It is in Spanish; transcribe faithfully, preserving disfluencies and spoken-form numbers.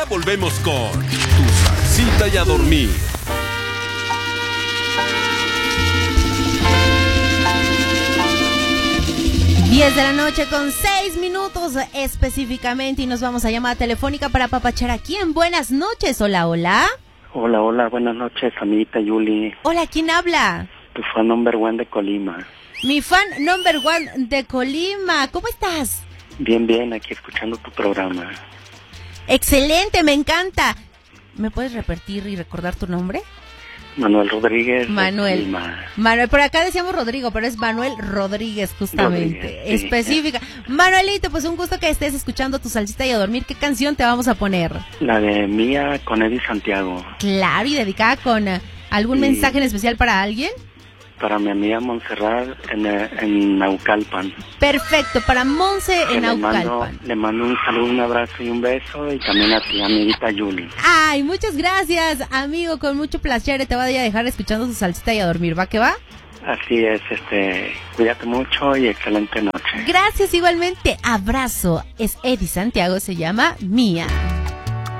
volvemos con Tu Salsita y a Dormir. diez de la noche con seis minutos específicamente y nos vamos a llamada telefónica para papachar aquí en Buenas Noches. Hola, hola. Hola, hola, buenas noches, amiguita Yuli. Hola, ¿quién habla? Tu fan number one de Colima. Mi fan number one de Colima. ¿Cómo estás? Bien, bien, aquí escuchando tu programa. Excelente, me encanta. ¿Me puedes repetir y recordar tu nombre? Manuel Rodríguez. Manuel. De Colima. Manuel, por acá decíamos Rodrigo, pero es Manuel Rodríguez, justamente. Rodríguez, sí. Específica. Manuelito, pues un gusto que estés escuchando Tu Salsita y a Dormir. ¿Qué canción te vamos a poner? La de Mía con Eddie Santiago. Claro, y dedicada con uh, algún Sí. mensaje en especial para alguien. Para mi amiga Montserrat en, en Naucalpan. Perfecto, para Monse Que en le mando, Naucalpan. le mando un saludo, un abrazo y un beso. Y también a ti, amiguita Yuli. Ay, muchas gracias, amigo, con mucho placer. Te voy a dejar escuchando Tu Salsita y a Dormir, ¿va que va? Así es, este, cuídate mucho y excelente noche. Gracias igualmente, abrazo. Es Eddie Santiago, se llama Mía.